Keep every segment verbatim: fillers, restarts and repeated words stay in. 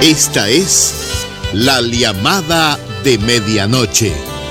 Esta es la llamada de medianoche.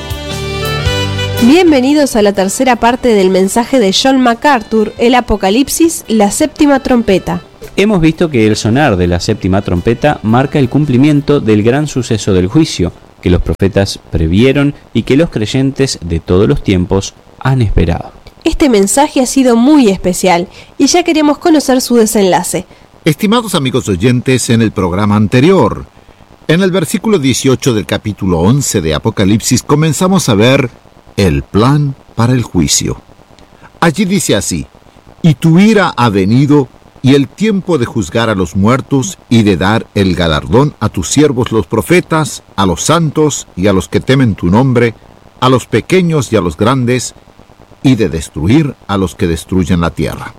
Bienvenidos a la tercera parte del mensaje de John MacArthur, el Apocalipsis, la séptima trompeta. Hemos visto que el sonar de la séptima trompeta marca el cumplimiento del gran suceso del juicio, que los profetas previeron y que los creyentes de todos los tiempos han esperado. Este mensaje ha sido muy especial y ya queremos conocer su desenlace. Estimados amigos oyentes, en el programa anterior, en el versículo dieciocho del capítulo once de Apocalipsis, comenzamos a ver el plan para el juicio. Allí dice así: y tu ira ha venido, y el tiempo de juzgar a los muertos y de dar el galardón a tus siervos los profetas, a los santos y a los que temen tu nombre, a los pequeños y a los grandes, y de destruir a los que destruyen la tierra.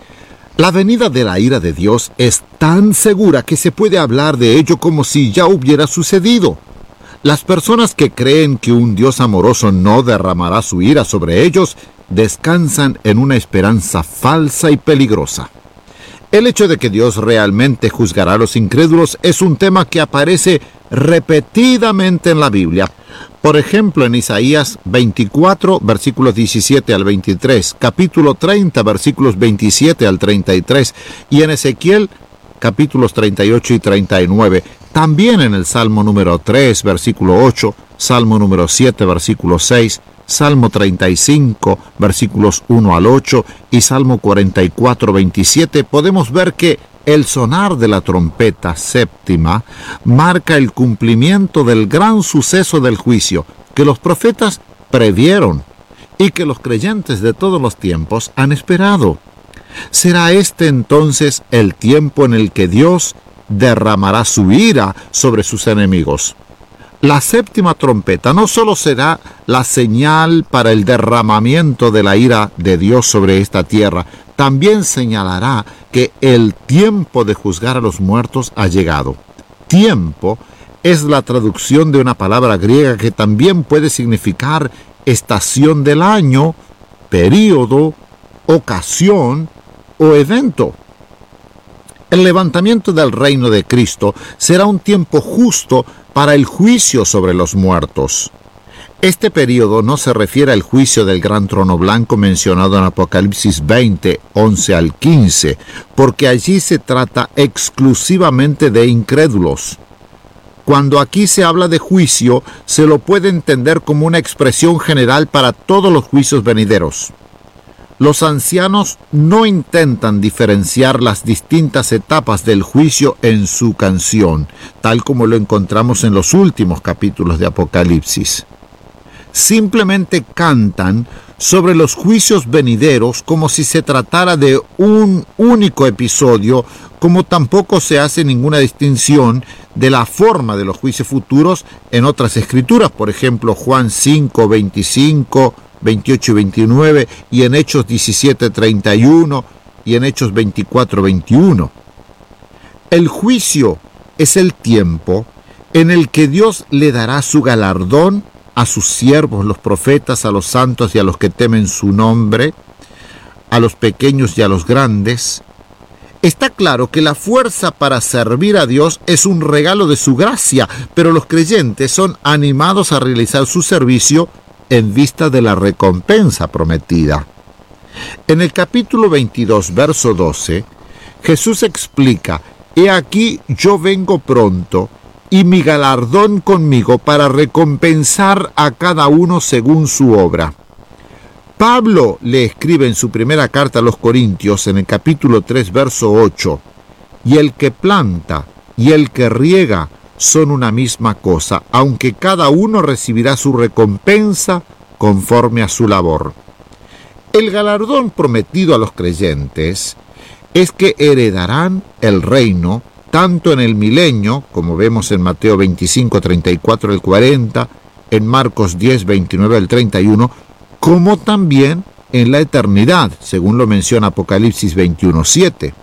La venida de la ira de Dios es tan segura que se puede hablar de ello como si ya hubiera sucedido. Las personas que creen que un Dios amoroso no derramará su ira sobre ellos descansan en una esperanza falsa y peligrosa. El hecho de que Dios realmente juzgará a los incrédulos es un tema que aparece repetidamente en la Biblia. Por ejemplo, en Isaías veinticuatro, versículos diecisiete al veintitrés, capítulo treinta, versículos veintisiete al treinta y tres, y en Ezequiel, capítulos treinta y ocho y treinta y nueve. También en el Salmo número tres, versículo ocho, Salmo número siete, versículo seis, Salmo treinta y cinco, versículos uno al ocho, y Salmo cuarenta y cuatro, veintisiete, podemos ver que el sonar de la trompeta séptima marca el cumplimiento del gran suceso del juicio que los profetas previeron y que los creyentes de todos los tiempos han esperado. ¿Será este entonces el tiempo en el que Dios derramará su ira sobre sus enemigos? La séptima trompeta no solo será la señal para el derramamiento de la ira de Dios sobre esta tierra, también señalará que el tiempo de juzgar a los muertos ha llegado. Tiempo es la traducción de una palabra griega que también puede significar estación del año, período, ocasión o evento. El levantamiento del reino de Cristo será un tiempo justo para el juicio sobre los muertos. Este período no se refiere al juicio del gran trono blanco mencionado en Apocalipsis veinte, once al quince, porque allí se trata exclusivamente de incrédulos. Cuando aquí se habla de juicio, se lo puede entender como una expresión general para todos los juicios venideros. Los ancianos no intentan diferenciar las distintas etapas del juicio en su canción, tal como lo encontramos en los últimos capítulos de Apocalipsis. Simplemente cantan sobre los juicios venideros como si se tratara de un único episodio, como tampoco se hace ninguna distinción de la forma de los juicios futuros en otras escrituras, por ejemplo Juan cinco, veinticinco, veintiocho y veintinueve, y en Hechos diecisiete, treinta y uno, y en Hechos veinticuatro, veintiuno. El juicio es el tiempo en el que Dios le dará su galardón a sus siervos, los profetas, a los santos y a los que temen su nombre, a los pequeños y a los grandes. Está claro que la fuerza para servir a Dios es un regalo de su gracia, pero los creyentes son animados a realizar su servicio en vista de la recompensa prometida. En el capítulo veintidós, verso doce, Jesús explica: «He aquí yo vengo pronto, y mi galardón conmigo para recompensar a cada uno según su obra». Pablo le escribe en su primera carta a los Corintios, en el capítulo tres, verso ocho: «Y el que planta y el que riega son una misma cosa, aunque cada uno recibirá su recompensa conforme a su labor». El galardón prometido a los creyentes es que heredarán el reino tanto en el milenio, como vemos en Mateo veinticinco, treinta y cuatro al cuarenta, en Marcos diez, veintinueve al treinta y uno, como también en la eternidad, según lo menciona Apocalipsis veintiuno, siete.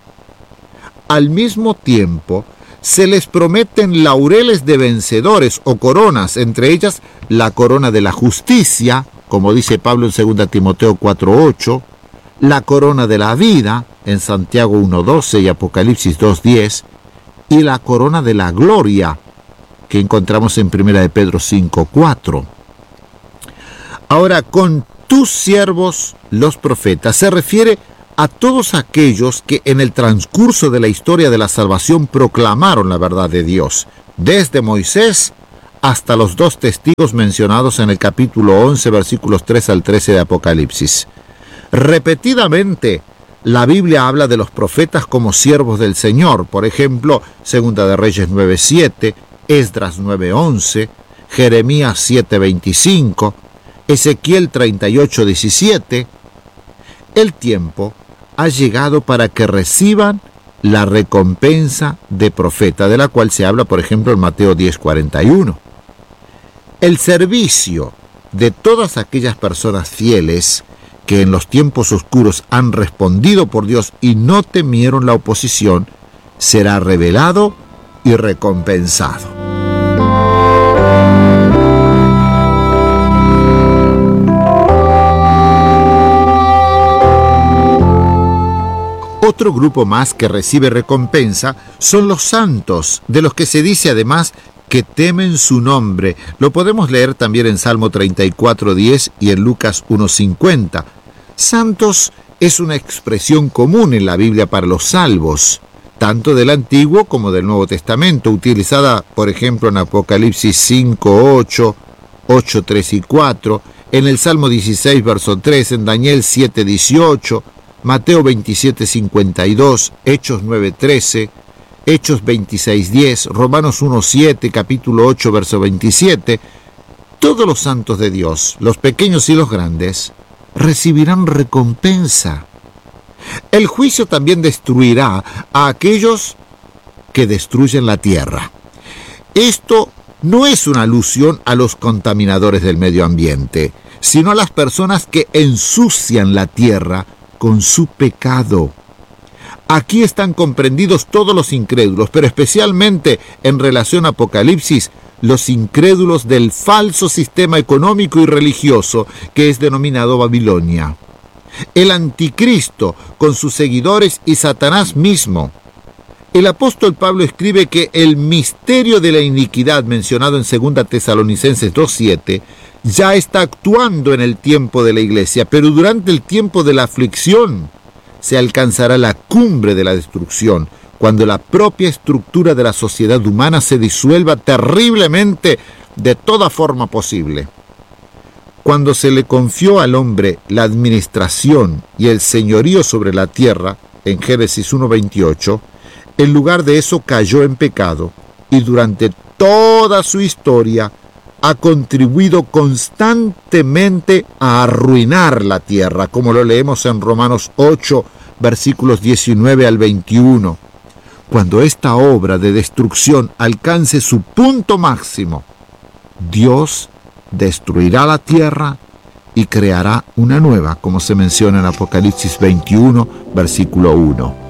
Al mismo tiempo, se les prometen laureles de vencedores o coronas, entre ellas la corona de la justicia, como dice Pablo en segunda Timoteo cuatro, ocho, la corona de la vida, en Santiago uno, doce y Apocalipsis dos, diez, y la corona de la gloria, que encontramos en primera de Pedro cinco cuatro. Ahora, con tus siervos, los profetas, se refiere a todos aquellos que en el transcurso de la historia de la salvación proclamaron la verdad de Dios, desde Moisés hasta los dos testigos mencionados en el capítulo once, versículos tres al trece de Apocalipsis. Repetidamente, la Biblia habla de los profetas como siervos del Señor. Por ejemplo, Segunda de Reyes nueve siete, Esdras nueve once, Jeremías siete veinticinco, Ezequiel treinta y ocho diecisiete. El tiempo ha llegado para que reciban la recompensa de profeta, de la cual se habla, por ejemplo, en Mateo diez cuarenta y uno. El servicio de todas aquellas personas fieles que en los tiempos oscuros han respondido por Dios y no temieron la oposición, será revelado y recompensado. Otro grupo más que recibe recompensa son los santos, de los que se dice además que temen su nombre. Lo podemos leer también en Salmo treinta y cuatro diez y en Lucas uno cincuenta. Santos es una expresión común en la Biblia para los salvos, tanto del Antiguo como del Nuevo Testamento, utilizada, por ejemplo, en Apocalipsis cinco ocho, ocho tres y cuatro, en el Salmo dieciséis, verso tres, en Daniel siete dieciocho, Mateo veintisiete cincuenta y dos, Hechos nueve trece, Hechos veintiséis diez, Romanos uno siete, capítulo ocho, verso veintisiete. Todos los santos de Dios, los pequeños y los grandes, recibirán recompensa. El juicio también destruirá a aquellos que destruyen la tierra. Esto no es una alusión a los contaminadores del medio ambiente, sino a las personas que ensucian la tierra con su pecado. Aquí están comprendidos todos los incrédulos, pero especialmente en relación a Apocalipsis, los incrédulos del falso sistema económico y religioso que es denominado Babilonia. El anticristo con sus seguidores y Satanás mismo. El apóstol Pablo escribe que el misterio de la iniquidad mencionado en segunda Tesalonicenses dos siete ya está actuando en el tiempo de la iglesia, pero durante el tiempo de la aflicción se alcanzará la cumbre de la destrucción, cuando la propia estructura de la sociedad humana se disuelva terriblemente de toda forma posible. Cuando se le confió al hombre la administración y el señorío sobre la tierra, en Génesis uno veintiocho, en lugar de eso cayó en pecado y durante toda su historia ha contribuido constantemente a arruinar la tierra, como lo leemos en Romanos ocho, versículos diecinueve al veintiuno. Cuando esta obra de destrucción alcance su punto máximo, Dios destruirá la tierra y creará una nueva, como se menciona en Apocalipsis veintiuno, versículo uno.